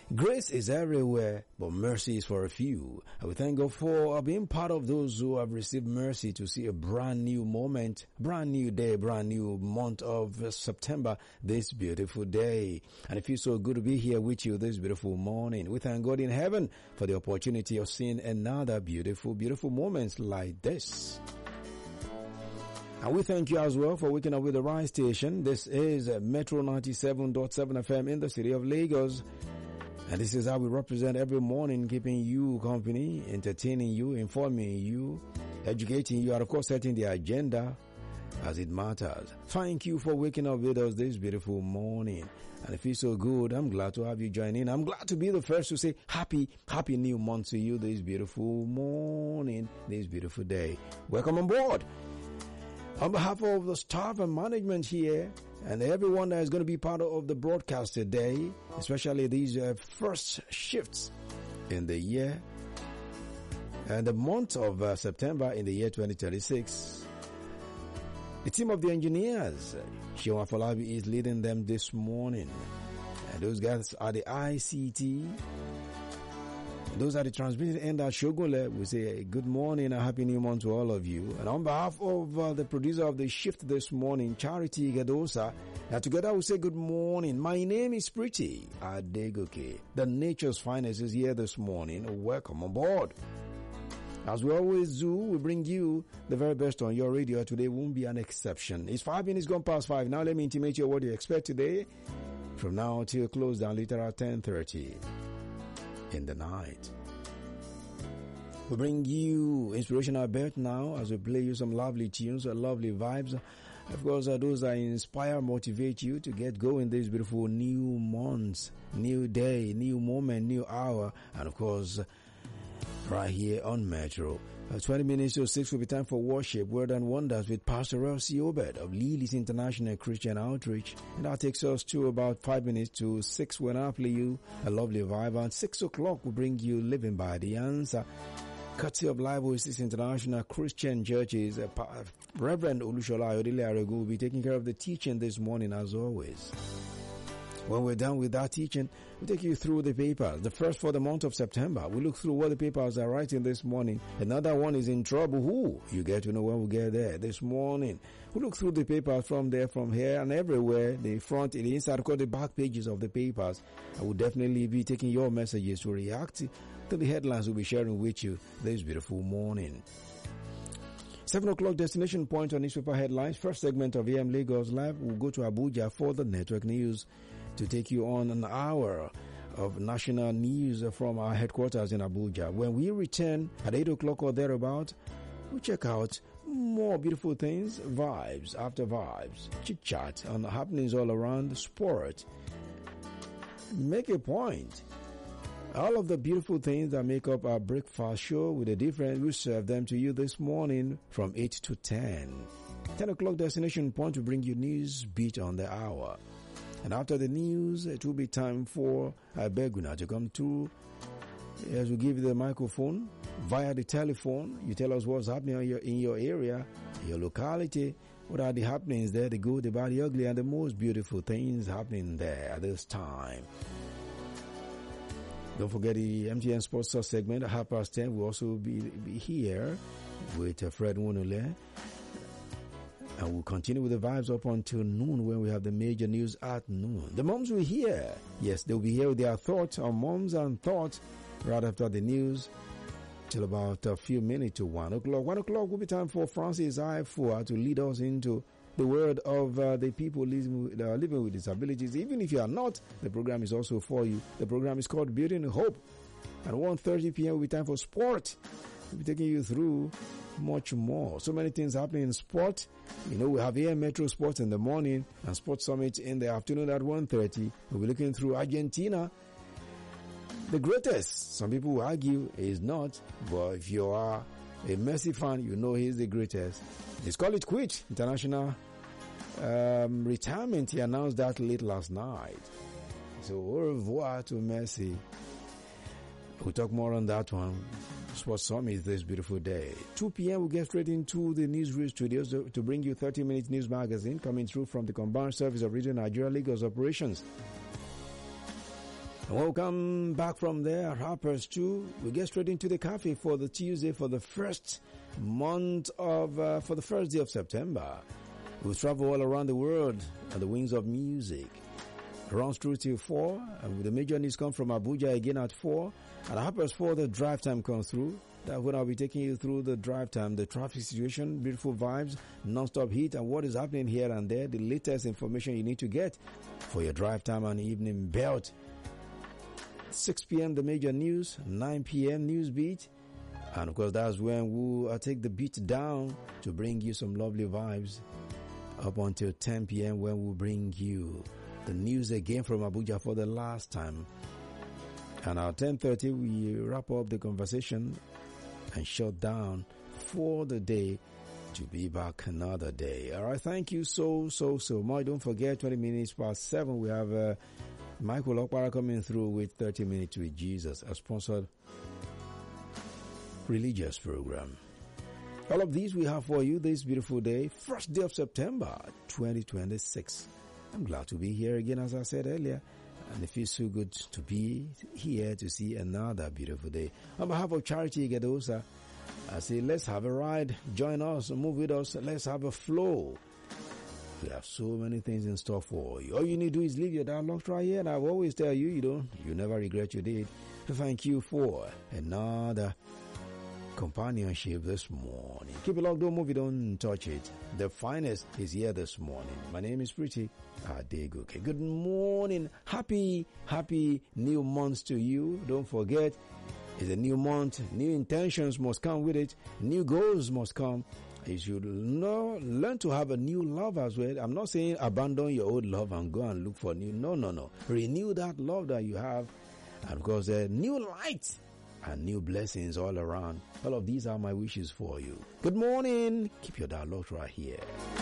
Grace is everywhere, but mercy is for a few. And we thank God for being part of those who have received mercy to see a brand new moment, brand new day, brand new month of September, this beautiful day. And it feels so good to be here with you this beautiful morning. We thank God in heaven for the opportunity of seeing another beautiful, beautiful moments like this. And we thank you as well for waking up with the right station. This is Metro 97.7 FM in the city of Lagos. And this is how we represent every morning, keeping you company, entertaining you, informing you, educating you, and of course setting the agenda as it matters. Thank you for waking up with us this beautiful morning. And it feels so good. I'm glad to have you join in. I'm glad to be the first to say happy new month to you this beautiful morning, this beautiful day. Welcome on board. On behalf of the staff and management here, and everyone that is going to be part of the broadcast today, especially these first shifts in the year and the month of September in the year 2036. The team of the engineers, Shewa Falabi is leading them this morning. And those guys are the ICT. Those are the transmission end at Shogole. We say good morning and happy new month to all of you. And on behalf of the producer of the shift this morning, Charity Gadosa, and together we say good morning. My name is Pretty Adegoke. The nature's finest is here this morning. Welcome on board. As we always do, we bring you the very best on your radio. Today won't be an exception. It's 5 minutes gone past 5. Now let me intimate you what you expect today. From now till close down later at 10:30. In the night. We bring you inspirational bed now as we play you some lovely tunes, lovely vibes. Of course, those that inspire, motivate you to get going this beautiful new month, new day, new moment, new hour, and of course, right here on Metro. 20 minutes to 6 will be time for worship, word and wonders with Pastor Elsie Obed of Lily's International Christian Outreach. And that takes us to about 5 minutes to 6 when I play you a lovely vibe. At 6 o'clock we'll bring you Living by the Answer. Courtesy of Live Oasis International Christian Churches, Reverend Olushola Ayodele Aregu will be taking care of the teaching this morning as always. When we're done with that teaching, we'll take you through the papers. The first for the month of September. We look through what the papers are writing this morning. Another one is in trouble. Who? You get to know when we get there this morning. We look through the papers from there, from here, and everywhere. The front, the inside, the back pages of the papers. I will definitely be taking your messages to react to the headlines we'll be sharing with you this beautiful morning. 7 o'clock destination point on newspaper headlines. First segment of AM Lagos Live. We'll go to Abuja for the network news to take you on an hour of national news from our headquarters in Abuja. When we return at 8 o'clock or thereabout, we'll check out more beautiful things, vibes after vibes, chit-chat on happenings all around, sport. Make a point. All of the beautiful things that make up our breakfast show with a difference, we serve them to you this morning from 8 to 10. 10 o'clock destination point to bring you news beat on the hour. And after the news, it will be time for Beguna to come through as we give you the microphone via the telephone. You tell us what's happening in your area, your locality, what are the happenings there, the good, the bad, the ugly, and the most beautiful things happening there at this time. Don't forget the MTN Sports Talk segment at 10:30. We'll also be here with Fred Wunule. And we'll continue with the vibes up until noon when we have the major news at noon. The moms will hear. Yes, they'll be here with their thoughts on moms and thoughts right after the news till about a few minutes to 1 o'clock. 1 o'clock will be time for Francis Ifua to lead us into the word of the people living with disabilities. Even if you are not, the program is also for you. The program is called Building Hope. At 1:30 p.m. will be time for sport. We'll be taking you through much more. So many things happening in sport. You know, we have AM Metro Sports in the morning and Sports Summit in the afternoon at 1:30. We'll be looking through Argentina. The greatest. Some people will argue is not, but if you are a Messi fan, you know he's the greatest. Let's call it quit. International retirement. He announced that late last night. So au revoir to Messi. We'll talk more on that one. Sports Summit this beautiful day. 2 p.m. we'll get straight into the newsroom studios to bring you 30 minutes news magazine coming through from the Combined Service of Radio Nigeria Lagos Operations. And welcome back from there at Harper's 2. We get straight into the cafe for the Tuesday for the first day of September. We'll travel all around the world on the wings of music. Runs through till 4, and the major news come from Abuja again at 4. At Harper's 4, the drive time comes through. That's when I'll be taking you through the drive time, the traffic situation, beautiful vibes, non-stop heat, and what is happening here and there, the latest information you need to get for your drive time and evening belt. 6 p.m. the major news, 9 p.m. news beat, and of course that's when we'll take the beat down to bring you some lovely vibes up until 10 p.m. when we'll bring you the news again from Abuja for the last time. And at 10:30 we wrap up the conversation and shut down for the day to be back another day. All right, thank you so much. Don't forget, 20 minutes past 7 we have Michael Okpara coming through with 30 Minutes with Jesus, a sponsored religious program. All of these we have for you this beautiful day, first day of September 2026. I'm glad to be here again, as I said earlier, and it feels so good to be here to see another beautiful day. On behalf of Charity Gedosa, I say let's have a ride, join us, move with us, let's have a flow. We have so many things in store for you. All you need to do is leave your dialogue right here, and I've always tell you, you never regret you did. So thank you for another companionship this morning. Keep it locked, don't move it, don't touch it. The finest is here this morning. My name is Pretty Adegoke. Good morning. Happy new month to you. Don't forget, it's a new month. New intentions must come with it. New goals must come. You should learn to have a new love as well. I'm not saying abandon your old love and go and look for new. No. Renew that love that you have. And of course, new light and new blessings all around. All of these are my wishes for you. Good morning. Keep your dialogue right here.